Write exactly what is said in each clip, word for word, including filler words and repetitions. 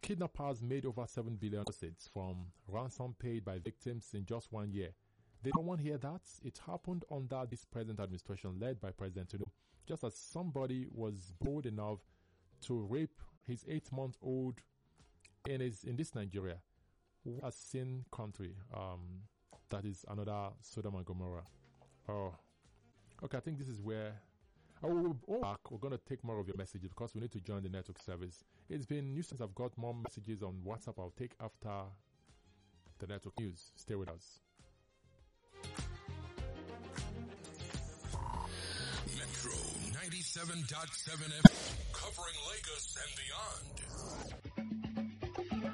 Kidnappers made over seven billion dollars from ransom paid by victims in just one year. Did no one hear that? It happened under this present administration led by President Tinubu, just as somebody was bold enough to rape his eight-month-old in his in this Nigeria, a sin country. Um, that is another Sodom and Gomorrah. Oh, okay. I think this is where. Oh, we'll go back. We're going to take more of your messages because we need to join the network service. It's been new since I've got more messages on WhatsApp. I'll take after the network news. Stay with us. Metro ninety-seven point seven F M, covering Lagos and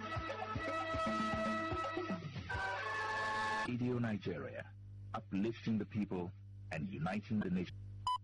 beyond. Radio Nigeria, uplifting the people and uniting the nation.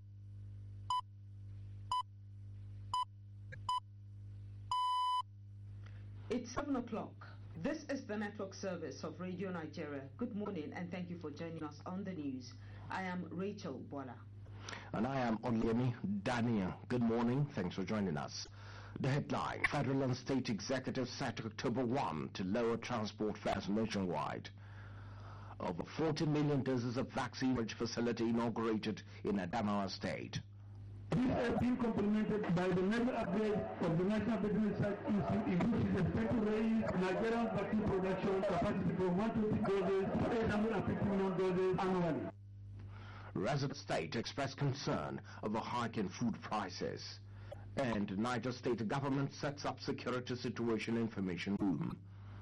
It's seven o'clock. This is the network service of Radio Nigeria. Good morning and thank you for joining us on the news. I am Rachel Bola. And I am Olemi Daniel. Good morning. Thanks for joining us. The headline: Federal and State Executives set October first to lower transport fares nationwide. Over forty million doses of vaccine facility inaugurated in Adamawa State. This has been complemented by the major upgrade of the National Business Institute, in which is expected to raise Nigerian vaccine production capacity from one hundred twenty doses to eight hundred fifty million doses annually. Resident state expressed concern over hike in food prices. And Niger State government sets up security situation information room.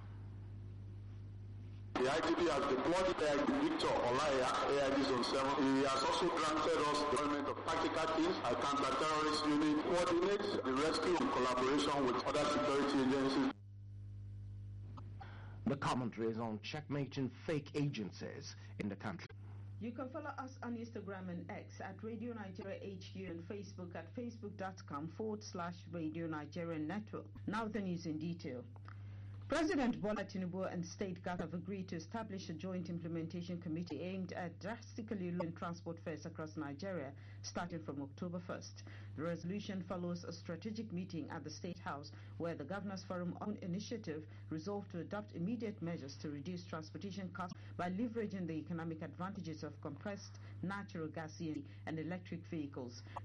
The I G P has deployed A I G Victor Olaya, A I G Zone seven. He has also granted us deployment of tactical teams, a counter-terrorist unit, coordinates the rescue in collaboration with other security agencies. The commentary is on checkmating fake agencies in the country. You can follow us on Instagram and X at Radio Nigeria H Q and Facebook at facebook.com forward slash Radio Nigeria Network. Now the news in detail. President Bola Tinubu and state government have agreed to establish a joint implementation committee aimed at drastically lowering transport fares across Nigeria starting from October first. The resolution follows a strategic meeting at the State House where the Governors Forum on Initiative resolved to adopt immediate measures to reduce transportation costs by leveraging the economic advantages of compressed natural gas and electric vehicles.